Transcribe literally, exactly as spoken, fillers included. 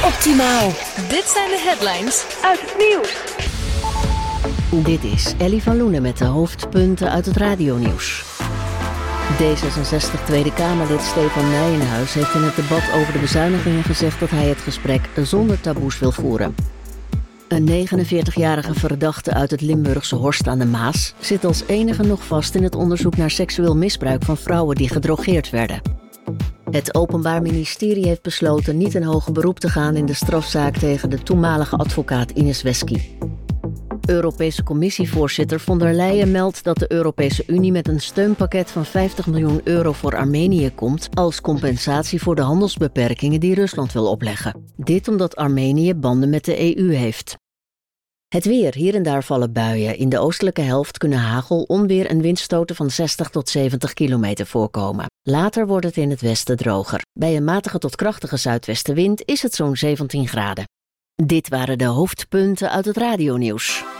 Optimaal. Dit zijn de headlines uit het nieuws. Dit is Ellie van Loenen met de hoofdpunten uit het radionieuws. D zesenzestig Tweede Kamerlid Stefan Nijenhuis heeft in het debat over de bezuinigingen gezegd dat hij het gesprek zonder taboes wil voeren. Een negenenveertigjarige verdachte uit het Limburgse Horst aan de Maas zit als enige nog vast in het onderzoek naar seksueel misbruik van vrouwen die gedrogeerd werden. Het Openbaar Ministerie heeft besloten niet in hoger beroep te gaan in de strafzaak tegen de toenmalige advocaat Ines Wesky. Europese Commissievoorzitter von der Leyen meldt dat de Europese Unie met een steunpakket van vijftig miljoen euro voor Armenië komt als compensatie voor de handelsbeperkingen die Rusland wil opleggen. Dit omdat Armenië banden met de E U heeft. Het weer. Hier en daar vallen buien. In de oostelijke helft kunnen hagel, onweer en windstoten van zestig tot zeventig kilometer voorkomen. Later wordt het in het westen droger. Bij een matige tot krachtige zuidwestenwind is het zo'n zeventien graden. Dit waren de hoofdpunten uit het radionieuws.